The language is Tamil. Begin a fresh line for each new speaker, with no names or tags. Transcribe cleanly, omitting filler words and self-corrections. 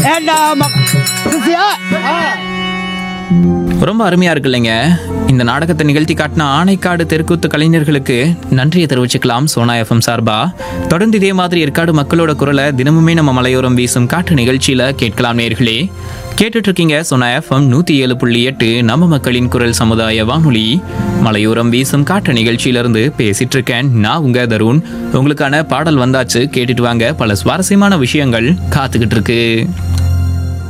ஏண்டா சிசியா?
ரொம்ப அருமையா இருக்கு இல்லைங்க. இந்த நாடகத்தை நிகழ்த்தி காட்டின ஆனைக்காடு தெருக்கூத்து கலைஞர்களுக்கு நன்றியை தெரிவிச்சுக்கலாம் சோனா எஃப்எம் சார்பா. தொடர்ந்து இதே மாதிரி ஏற்காடு மக்களோட குரலை தினமுமே நம்ம மலையோரம் வீசும் காற்று நிகழ்ச்சியில கேட்கலாம் நேர்களே. கேட்டுட்டு இருக்கீங்க சோனா எஃப்எம் 107.8 நம்ம மக்களின் குரல் சமுதாய வானொலி. மலையோரம் வீசும் காற்று நிகழ்ச்சியிலிருந்து பேசிட்டு இருக்கேன் நான் உங்க தருண். உங்களுக்கான பாடல் வந்தாச்சு, கேட்டுட்டு வாங்க. பல சுவாரஸ்யமான விஷயங்கள் காத்துக்கிட்டு இருக்கு.